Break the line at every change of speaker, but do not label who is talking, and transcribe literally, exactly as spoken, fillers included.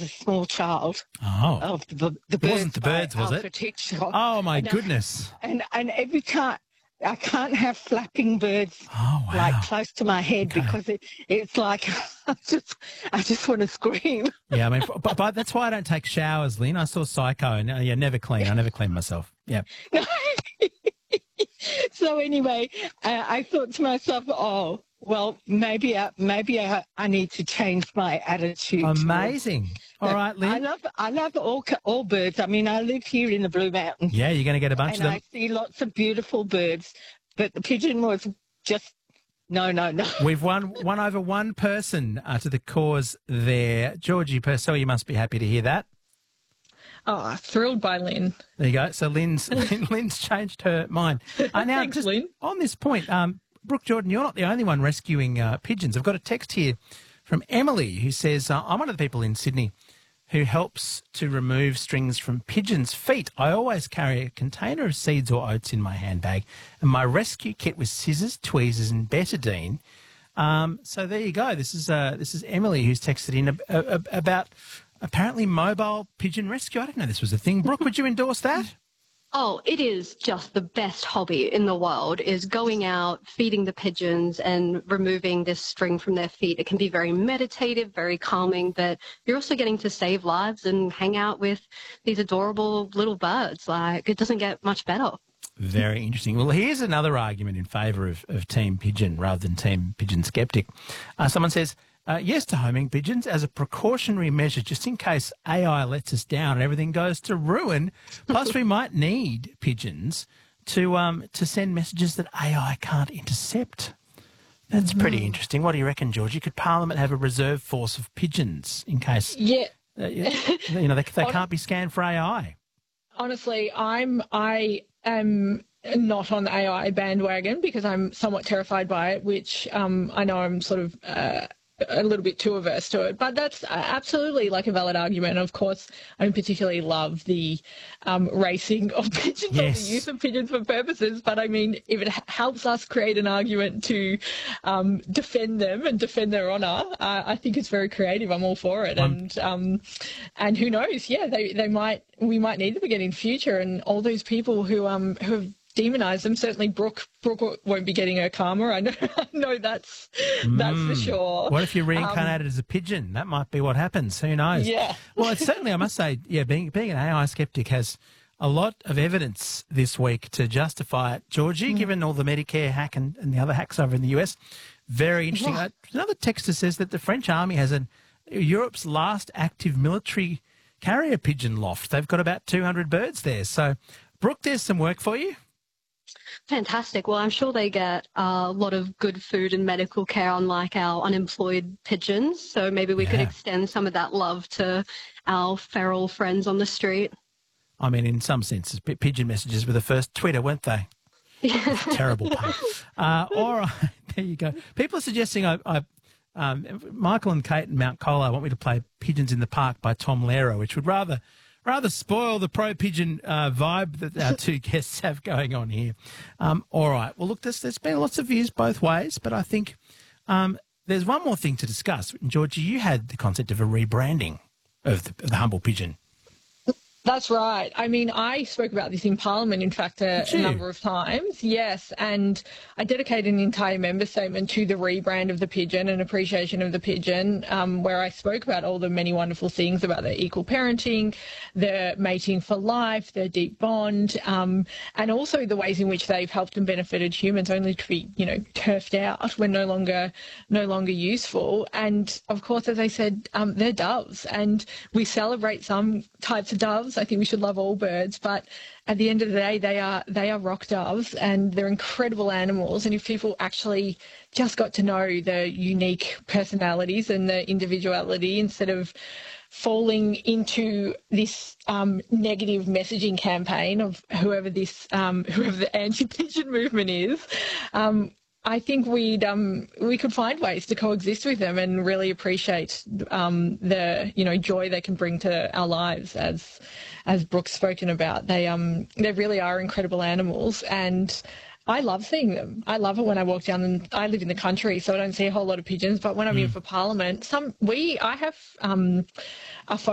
as a small child.
Oh.
Of the, the
It
birds
wasn't the birds,
by
was it?
Alfred Hitchcock.
Oh, my
and, uh,
goodness.
And, and every time, I can't have flapping birds
Oh, wow.
like close to my head
Okay.
because it, it's like I just I just want to scream.
Yeah, I mean, but, but that's why I don't take showers, Lynn. I saw Psycho, and uh, yeah, never clean. I never clean myself. Yeah.
So anyway, uh, I thought to myself, oh, well, maybe I, maybe I, I need to change my attitude.
Amazing. All right, Lynn.
I love I love all all birds. I mean, I live here in the Blue Mountains.
Yeah, you're going to get a bunch
and
of them.
I see lots of beautiful birds, but the pigeon was just no, no, no.
We've won won over one person uh, to the cause there. Georgie Purcell, you must be happy to hear that.
Oh, thrilled by Lynn.
There you go. So Lynn's Lynn, Lynn's changed her mind. Uh, now,
Thanks,
just
Lynn.
on this point, um, Brooke Jordan, you're not the only one rescuing uh, pigeons. I've got a text here from Emily who says, uh, I'm one of the people in Sydney who helps to remove strings from pigeons' feet. I always carry a container of seeds or oats in my handbag, and my rescue kit with scissors, tweezers and betadine. Um, so there you go. This is uh, this is Emily who's texted in ab- ab- about apparently mobile pigeon rescue. I didn't know this was a thing. Brooke, would you endorse that?
Oh, it is just the best hobby in the world, is going out, feeding the pigeons and removing this string from their feet. It can be very meditative, very calming, but you're also getting to save lives and hang out with these adorable little birds. Like, it doesn't get much better.
Very interesting. Well, here's another argument in favour of, of Team Pigeon rather than Team Pigeon Skeptic. Uh, someone says, uh, yes to homing pigeons as a precautionary measure, just in case A I lets us down and everything goes to ruin. Plus, we might need pigeons to um, to send messages that A I can't intercept. That's pretty
Mm.
interesting. What do you reckon, Georgie? Could Parliament have a reserve force of pigeons in case,
Yeah.
uh, you know, they, they can't be scanned for A I?
Honestly, I'm I am not on the A I bandwagon because I'm somewhat terrified by it, which um, I know I'm sort of uh, a little bit too averse to it. But that's absolutely like a valid argument. Of course, I don't particularly love the um, racing of pigeons or
Yes.
the use of pigeons for purposes. But I mean, if it h- helps us create an argument to um, defend them and defend their honour, uh, I think it's very creative. I'm all for it.
Um,
and um, and who knows? Yeah, they they might we might need them again in future. And all those people who um who have demonise them. Certainly, Brooke Brooke won't be getting her karma. I know, I know that's that's for
Mm.
sure.
What if you're
Um,
reincarnated as a pigeon? That might be what happens. Who knows?
Yeah.
Well, it's certainly, I must say, yeah, being being an A I skeptic has a lot of evidence this week to justify it. Georgie,
Mm.
given all the Medicare hack and, and the other hacks over in the U S, very interesting.
Yeah.
Uh, another texter says that the French army has an Europe's last active military carrier pigeon loft. They've got about two hundred birds there. So, Brooke, there's some work for you.
Fantastic. Well, I'm sure they get a lot of good food and medical care, unlike our unemployed pigeons. So maybe we could
Yeah.
extend some of that love to our feral friends on the street.
I mean, in some senses, pi- pigeon messages were the first Twitter, weren't they? Terrible pun. Uh, all right, there you go. People are suggesting I, I um, Michael and Kate and Mount Cola want me to play Pigeons in the Park by Tom Lehrer, which would rather rather spoil the pro-pigeon uh, vibe that our two guests have going on here. Um, all right. Well, look, there's, there's been lots of views both ways, but I think um, there's one more thing to discuss. Georgie, you had the concept of a rebranding of the, of the humble pigeon.
That's right. I mean, I spoke about this in Parliament, in fact, a,
Did
a
you?
number of times. Yes, and I dedicated an entire member statement to the rebrand of the pigeon and appreciation of the pigeon, um, where I spoke about all the many wonderful things about their equal parenting, their mating for life, their deep bond, um, and also the ways in which they've helped and benefited humans, only to be, you know, turfed out when no longer, no longer useful. And of course, as I said, um, they're doves, and we celebrate some types of doves. I think we should love all birds, but at the end of the day, they are they are rock doves, and they're incredible animals. And if people actually just got to know the unique personalities and the individuality instead of falling into this um, negative messaging campaign of whoever this um, whoever the anti-pigeon movement is, um, I think we'd um, we could find ways to coexist with them and really appreciate um, the you know joy they can bring to our lives. As as Brooke's spoken about, they um they really are incredible animals, and I love seeing them. I love it when I walk down, and I live in the country, so I don't see a whole lot of pigeons. But when I'm in for Parliament, some we I have um a